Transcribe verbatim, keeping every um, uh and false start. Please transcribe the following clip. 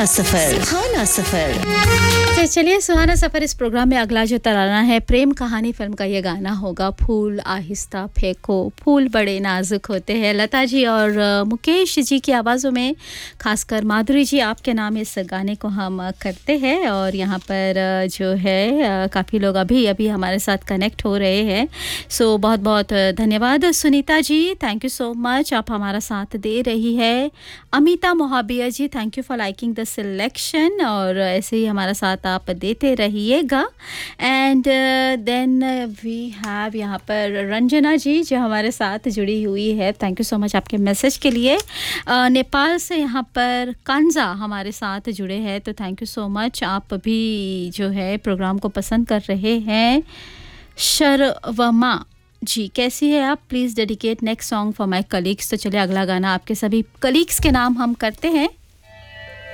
सुहाना सफर सुहाना सफर। तो चलिए सुहाना सफर इस प्रोग्राम में अगला जो तराना है प्रेम कहानी फिल्म का ये गाना होगा फूल आहिस्ता फेंको फूल बड़े नाजुक होते हैं। लता जी और मुकेश जी की आवाज़ों में, खासकर माधुरी जी आपके नाम इस गाने को हम करते हैं। और यहाँ पर जो है काफ़ी लोग अभी अभी हमारे साथ कनेक्ट हो रहे हैं। सो बहुत बहुत धन्यवाद Sunita ji, thank you so much, आप हमारा साथ दे रही है। अमिता मोहाबिया जी, thank you for liking the selection, और ऐसे ही हमारा साथ आप देते रहिएगा। एंड देन वी हैव यहाँ पर रंजना जी जो हमारे साथ जुड़ी हुई है, थैंक यू सो मच आपके मैसेज के लिए। uh, नेपाल से यहाँ पर कांजा हमारे साथ जुड़े हैं, तो थैंक यू सो मच, आप भी जो है प्रोग्राम को पसंद कर रहे हैं। शर्वमा जी, कैसी है आप? Please dedicate next song for my colleagues. तो चलिए अगला गाना आपके सभी कलीग्स के नाम हम करते हैं।